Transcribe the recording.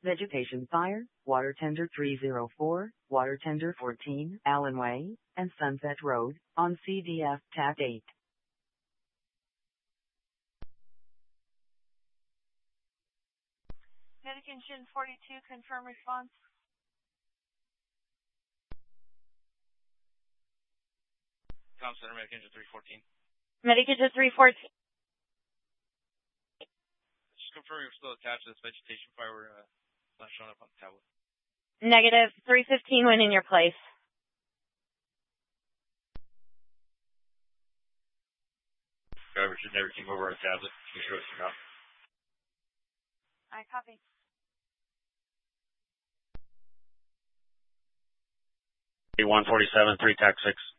Vegetation Fire, Water Tender 304, Water Tender 14, Allen Way, and Sunset Road, on CDF TAC 8. Medication 42, confirm response. Com Center, Medication 314. Medication 314. Just confirming we're still attached to this vegetation fire. We're not showing up on the tablet. Negative. 315 went in your place. Driver should never keep over our tablet. Make sure it's enough. I copy. A147, 3 TAC 6.